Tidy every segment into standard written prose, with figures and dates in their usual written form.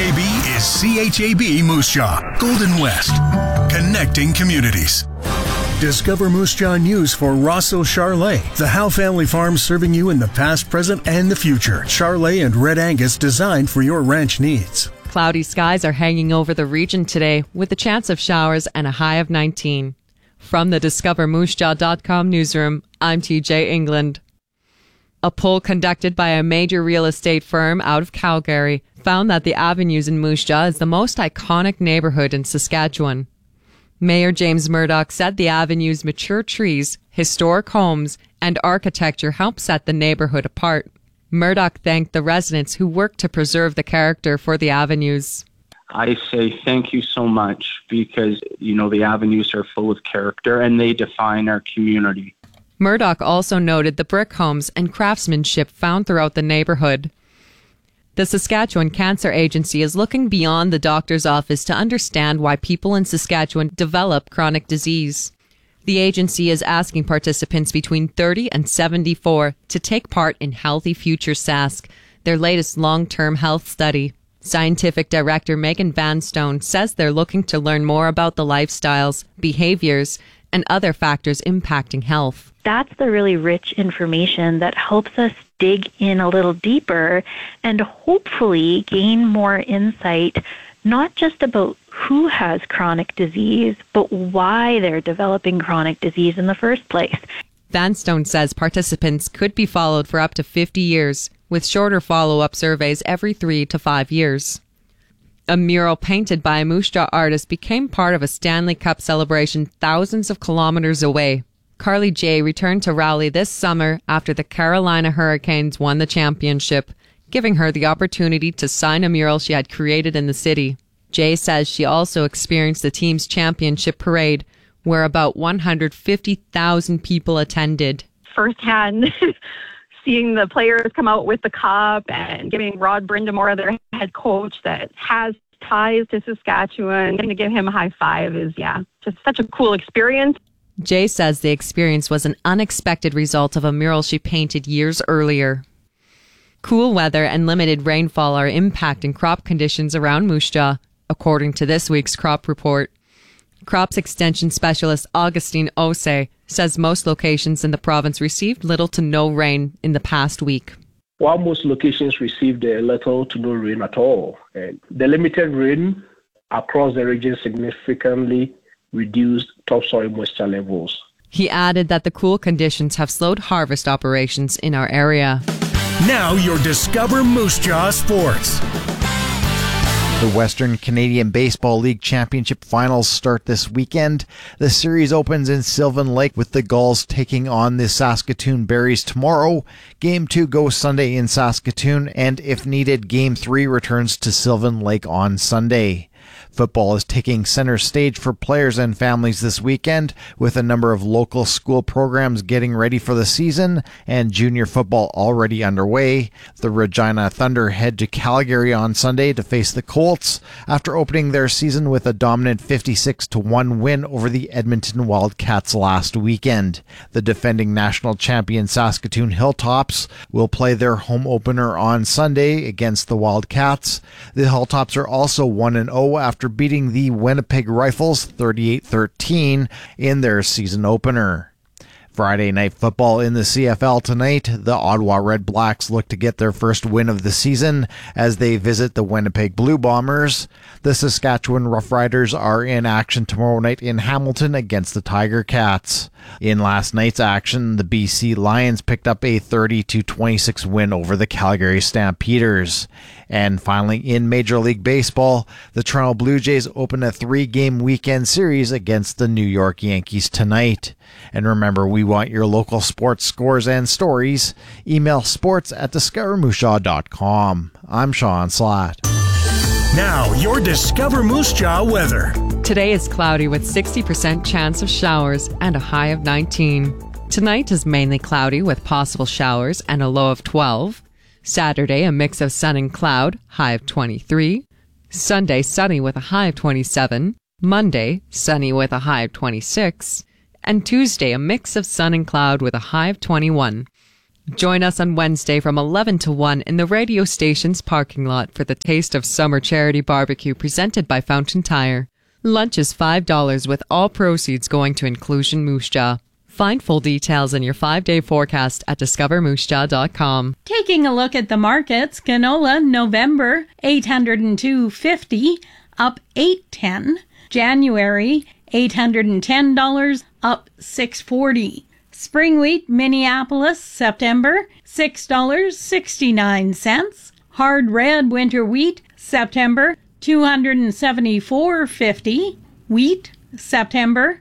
CHAB is CHAB Moose Jaw, Golden West, connecting communities. Discover Moose Jaw news for Rosso Charlet, the Howe family farm serving you in the past, present, and the future. Charlet and Red Angus designed for your ranch needs. Cloudy skies are hanging over the region today with a chance of showers and a high of 19. From the DiscoverMooseJaw.com newsroom, I'm TJ England. A poll conducted by a major real estate firm out of Calgary found that the Avenues in Moose Jaw is the most iconic neighborhood in Saskatchewan. Mayor James Murdoch said the Avenues' mature trees, historic homes, and architecture help set the neighborhood apart. Murdoch thanked the residents who worked to preserve the character for the Avenues. I say thank you so much because, the Avenues are full of character and they define our community. Murdoch also noted the brick homes and craftsmanship found throughout the neighborhood. The Saskatchewan Cancer Agency is looking beyond the doctor's office to understand why people in Saskatchewan develop chronic disease. The agency is asking participants between 30 and 74 to take part in Healthy Future Sask, their latest long-term health study. Scientific Director Megan Vanstone says they're looking to learn more about the lifestyles, behaviors, and other factors impacting health. That's the really rich information that helps us dig in a little deeper and hopefully gain more insight, not just about who has chronic disease, but why they're developing chronic disease in the first place. Vanstone says participants could be followed for up to 50 years, with shorter follow-up surveys every 3 to 5 years. A mural painted by a Moose Jaw artist became part of a Stanley Cup celebration thousands of kilometers away. Carly J returned to Rowley this summer after the Carolina Hurricanes won the championship, giving her the opportunity to sign a mural she had created in the city. J says she also experienced the team's championship parade, where about 150,000 people attended. Firsthand, seeing the players come out with the cup and giving Rod Brindamore, their head coach that has ties to Saskatchewan, getting to give him a high five is, just such a cool experience. Jay says the experience was an unexpected result of a mural she painted years earlier. Cool weather and limited rainfall are impacting crop conditions around Moose Jaw, according to this week's crop report. Crops Extension Specialist Augustine Ose says most locations in the province received little to no rain in the past week. While most locations received little to no rain at all, and the limited rain across the region significantly reduced topsoil moisture levels. He added that the cool conditions have slowed harvest operations in our area. Now your Discover Moose Jaw Sports. The Western Canadian Baseball League Championship Finals start this weekend. The series opens in Sylvan Lake with the Gulls taking on the Saskatoon Berries tomorrow. Game 2 goes Sunday in Saskatoon, and if needed, Game 3 returns to Sylvan Lake on Sunday. Football is taking center stage for players and families this weekend, with a number of local school programs getting ready for the season and junior football already underway. The Regina Thunder head to Calgary on Sunday to face the Colts after opening their season with a dominant 56-1 win over the Edmonton Wildcats last weekend. The defending national champion Saskatoon Hilltops will play their home opener on Sunday against the Wildcats. The Hilltops are also 1-0 after beating the Winnipeg Rifles 38-13 in their season opener. Friday night football in the CFL tonight. The Ottawa Red Blacks look to get their first win of the season as they visit the Winnipeg Blue Bombers. The Saskatchewan Roughriders are in action tomorrow night in Hamilton against the Tiger Cats. In last night's action, the BC Lions picked up a 30-26 win over the Calgary Stampeders. And finally, in Major League Baseball, the Toronto Blue Jays open a 3-game weekend series against the New York Yankees tonight. And remember, we want your local sports scores and stories. Email sports@discovermoosjaw.com. I'm Sean Slatt. Now, your Discover Moose Jaw weather. Today is cloudy with 60% chance of showers and a high of 19. Tonight is mainly cloudy with possible showers and a low of 12. Saturday, a mix of sun and cloud, high of 23. Sunday, sunny with a high of 27. Monday, sunny with a high of 26. And Tuesday, a mix of sun and cloud with a high of 21. Join us on Wednesday from 11 to 1 in the radio station's parking lot for the Taste of Summer charity barbecue presented by Fountain Tire. Lunch is $5 with all proceeds going to Inclusion Moose Jaw. Find full details in your 5-day forecast at discovermoosejaw.com. Taking a look at the markets, canola November $802.50 up $8.10. January $810 up $6.40. Spring wheat Minneapolis September $6.69. Hard red winter wheat September $274.50. Wheat September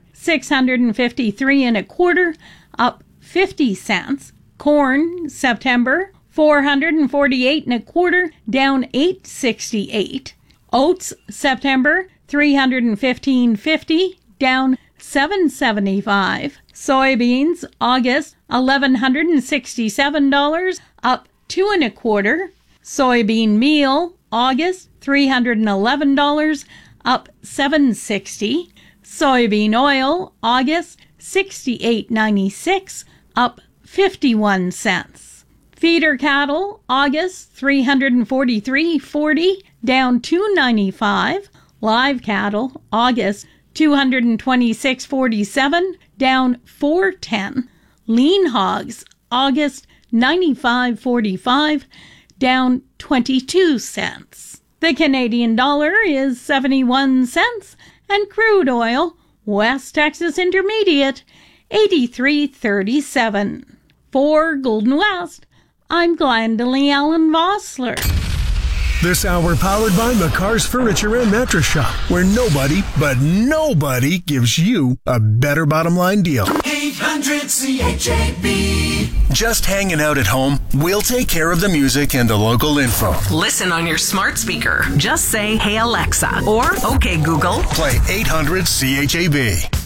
$653.25 up 50 cents. Corn September $448.25 down $8.68. Oats September $315.50 down $7.75. Soybeans August $1,167 up $2.25. Soybean meal August $311 up $7.60. Soybean oil August $68.96 up 51 cents. Feeder cattle August $343.40 down $2.95. Live cattle August $226.47 down $4.10. Lean hogs August $95.45 down 22 cents. The Canadian dollar is 71 cents and crude oil West Texas Intermediate 83.37. For Golden West, I'm Glendalee Allen Vossler. This hour powered by McCar's Furniture and Mattress Shop, where nobody gives you a better bottom line deal. 800 CHAB. Just hanging out at home? We'll take care of the music and the local info. Listen on your smart speaker. Just say, "Hey Alexa," or "Okay Google." Play 800 CHAB.